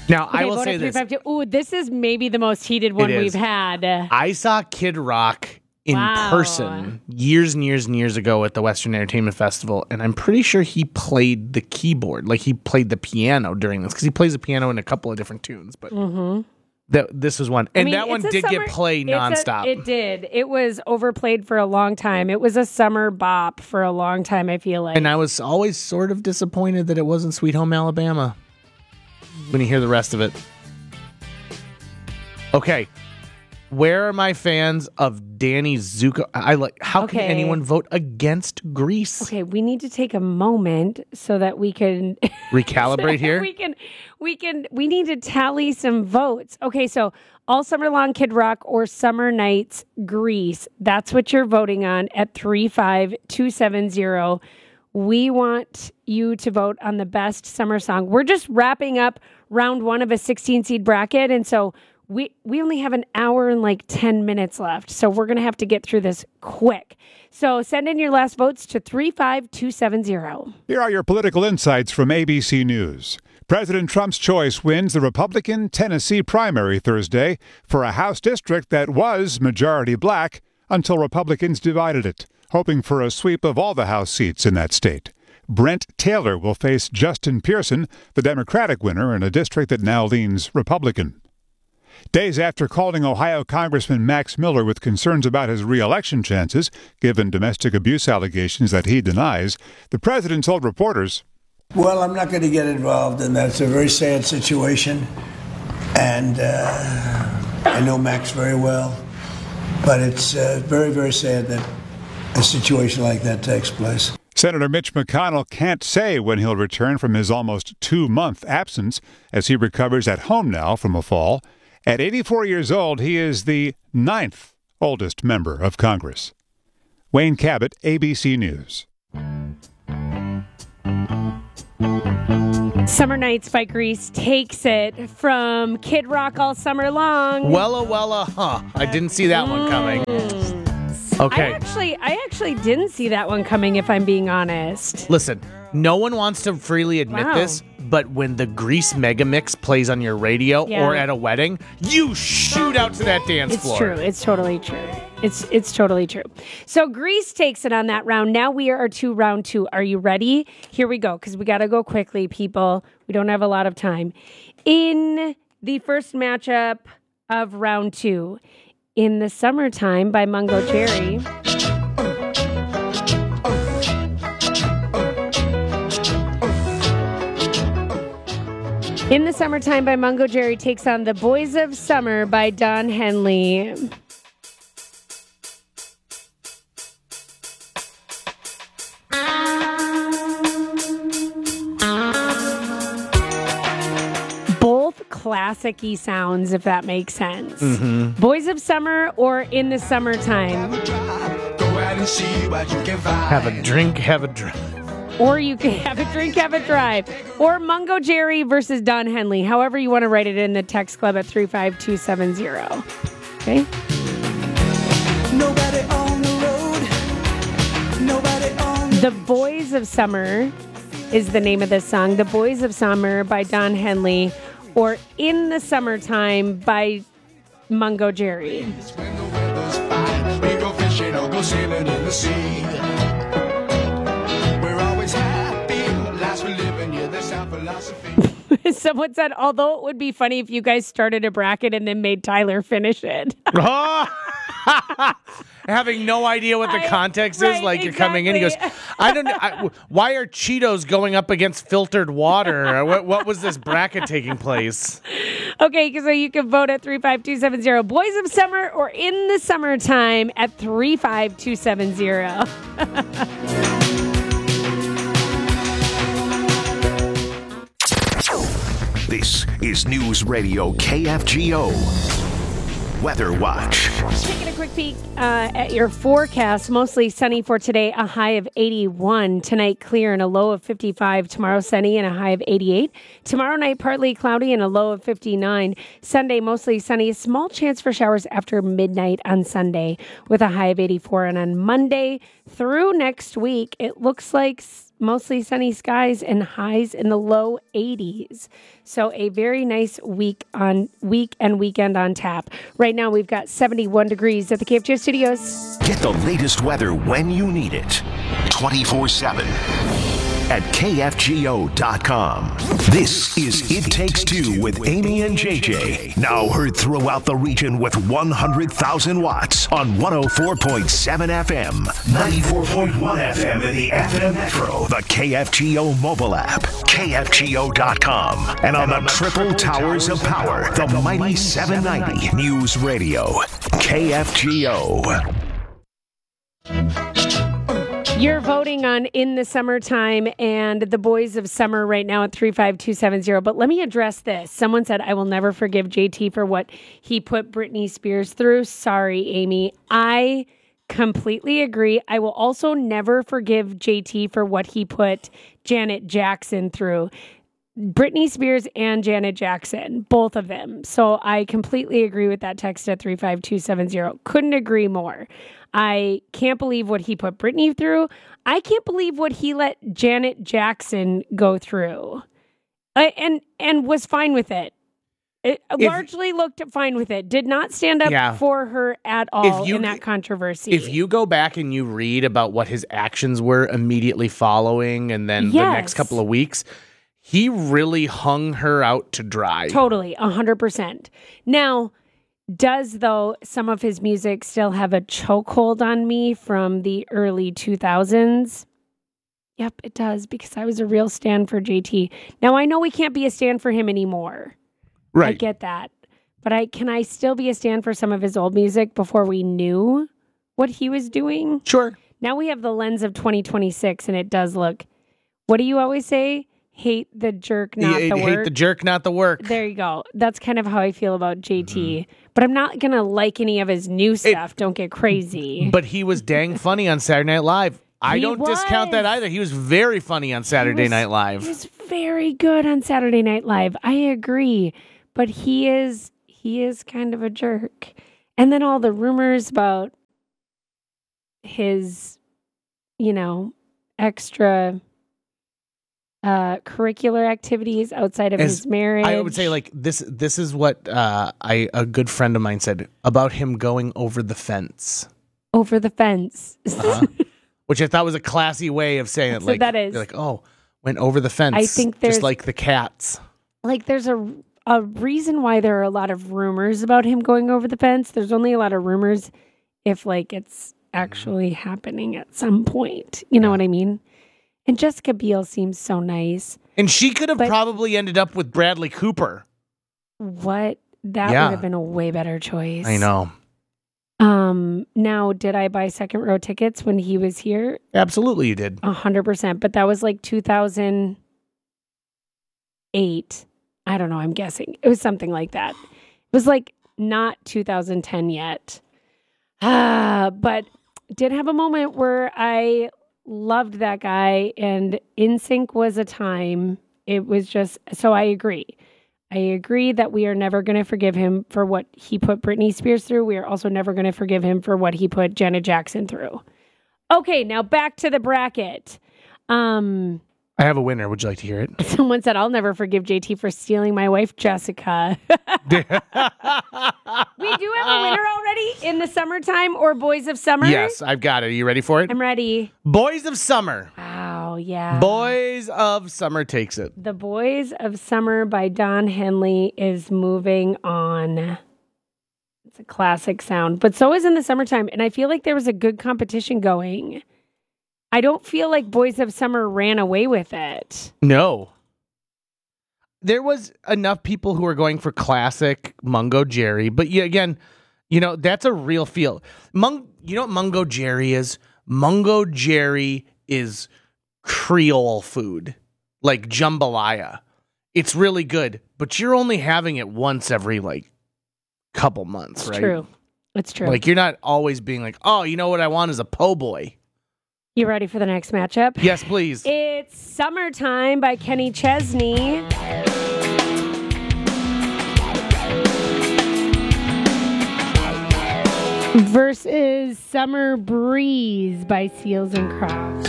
Now, Okay, I will vote say at this. 352. Ooh, this is maybe the most heated one we've had. I saw Kid Rock in person years and years and years ago at the Western Entertainment Festival, and I'm pretty sure he played the keyboard, like he played the piano during this, because he plays the piano in a couple of different tunes, but this was one. And that one did get played nonstop. It did. It was overplayed for a long time. It was a summer bop for a long time, I feel like. And I was always sort of disappointed that it wasn't Sweet Home Alabama when you hear the rest of it. Okay. Where are my fans of Danny Zuko? How can anyone vote against Grease? Okay, we need to take a moment so that we can recalibrate here. We need to tally some votes. Okay, so All Summer Long Kid Rock or Summer Nights Grease. That's what you're voting on at 35270. We want you to vote on the best summer song. We're just wrapping up round 1 of a 16-seed bracket, and so we only have an hour and like 10 minutes left, so we're going to have to get through this quick. So send in your last votes to 35270. Here are your political insights from ABC News. President Trump's choice wins the Republican Tennessee primary Thursday for a House district that was majority black until Republicans divided it, hoping for a sweep of all the House seats in that state. Brent Taylor will face Justin Pearson, the Democratic winner in a district that now leans Republican. Days after calling Ohio Congressman Max Miller with concerns about his re-election chances, given domestic abuse allegations that he denies, the president told reporters, "Well, I'm not going to get involved in that. It's a very sad situation, and I know Max very well, but it's very, very sad that a situation like that takes place." Senator Mitch McConnell can't say when he'll return from his almost 2-month absence as he recovers at home now from a fall. At 84 years old, he is the 9th oldest member of Congress. Wayne Cabot, ABC News. Summer Nights by Grease takes it from Kid Rock All Summer Long. Wella, I didn't see that one coming. Okay. I actually didn't see that one coming, if I'm being honest. Listen, no one wants to freely admit this, but when the Grease Mega Mix plays on your radio or at a wedding, you shoot out to that dance floor. It's true. It's totally true. It's totally true. So Grease takes it on that round. Now we are to round 2. Are you ready? Here we go, because we got to go quickly, people. We don't have a lot of time. In the first matchup of round 2, In the Summertime by Mungo Jerry. In the Summertime by Mungo Jerry takes on The Boys of Summer by Don Henley. Both classic-y sounds, if that makes sense. Mm-hmm. Boys of Summer or In the Summertime? Have a drink, have a drive. Or you can have a drink, have a drive. Or Mungo Jerry versus Don Henley. However you want to write it in the text club at 35270. Okay? Nobody on the road. Nobody on The Boys of Summer is the name of this song. The Boys of Summer by Don Henley. Or In the Summertime by Mungo Jerry. When the weather's fine, we go fishing or go sailing in the sea. We're always happy, last we're living, yeah, that's our philosophy. Someone said, although it would be funny if you guys started a bracket and then made Tyler finish it. Having no idea what the context is, like you're coming in, he goes, I don't know, why are Cheetos going up against filtered water? What was this bracket taking place? Okay, so you can vote at 35270. Boys of Summer or In the Summertime at 35270. This is News Radio KFGO. Weather Watch. Taking a quick peek at your forecast. Mostly sunny for today, a high of 81. Tonight, clear and a low of 55. Tomorrow, sunny and a high of 88. Tomorrow night, partly cloudy and a low of 59. Sunday, mostly sunny. Small chance for showers after midnight on Sunday with a high of 84. And on Monday through next week, it looks like mostly sunny skies and highs in the low 80s. So a very nice week and weekend on tap. Right now we've got 71 degrees at the KFGO studios. Get the latest weather when you need it. 24/7 at KFGO.com. This is It Takes Two with Amy and JJ. Now heard throughout the region with 100,000 watts on 104.7 FM, 94.1 FM in the FM Metro, the KFGO mobile app, KFGO.com, and on the triple towers of power, the mighty 790 News Radio, KFGO. You're voting on In the Summertime and the Boys of Summer right now at 35270. But let me address this. Someone said, I will never forgive JT for what he put Britney Spears through. Sorry, Amy. I completely agree. I will also never forgive JT for what he put Janet Jackson through. Britney Spears and Janet Jackson, both of them. So I completely agree with that text at 35270. Couldn't agree more. I can't believe what he put Britney through. I can't believe what he let Janet Jackson go through. And was fine with it. Largely looked fine with it. Did not stand up for her at all in that controversy. If you go back and you read about what his actions were immediately following and then the next couple of weeks, he really hung her out to dry. Totally, 100%. Now, does, though, some of his music still have a chokehold on me from the early 2000s? Yep, it does, because I was a real stan for JT. Now, I know we can't be a stan for him anymore. Right. I get that. But can I still be a stan for some of his old music before we knew what he was doing? Sure. Now we have the lens of 2026, and it does look... What do you always say? Hate the jerk, not the work. Hate the jerk, not the work. There you go. That's kind of how I feel about JT. But I'm not going to like any of his new stuff. Don't get crazy. But he was dang funny on Saturday Night Live. I don't discount that either. He was very funny on Saturday Night Live. He was very good on Saturday Night Live. I agree. But he is kind of a jerk. And then all the rumors about his, extra... curricular activities outside of his marriage. I would say, this is what a good friend of mine said about him going over the fence. Over the fence. Which I thought was a classy way of saying it. So that is. You're like, oh, went over the fence. I think there's... Just like the cats. There's a reason why there are a lot of rumors about him going over the fence. There's only a lot of rumors if, it's actually happening at some point. You know what I mean? And Jessica Biel seems so nice. And she could have probably ended up with Bradley Cooper. What? That would have been a way better choice. I know. Now, did I buy second row tickets when he was here? Absolutely you did. 100%. But that was 2008. I don't know. I'm guessing. It was something like that. It was not 2010 yet. But did have a moment where I... loved that guy, and NSYNC was a time. It was just, so I agree. I agree that we are never going to forgive him for what he put Britney Spears through. We are also never going to forgive him for what he put Janet Jackson through. Okay, now back to the bracket. I have a winner. Would you like to hear it? Someone said, I'll never forgive JT for stealing my wife, Jessica. We do have a winner already in the summertime or Boys of Summer? Yes, I've got it. Are you ready for it? I'm ready. Boys of Summer. Wow, yeah. Boys of Summer takes it. The Boys of Summer by Don Henley is moving on. It's a classic sound, but so is In the Summertime. And I feel like there was a good competition going. I don't feel like Boys of Summer ran away with it. No. There was enough people who were going for classic Mungo Jerry, but again, that's a real feel. You know what Mungo Jerry is? Mungo Jerry is Creole food, like jambalaya. It's really good, but you're only having it once every couple months, right? True. It's true. You're not always being like, oh, you know what I want is a po' boy. You ready for the next matchup? Yes, please. It's Summertime by Kenny Chesney. Versus Summer Breeze by Seals and Crofts.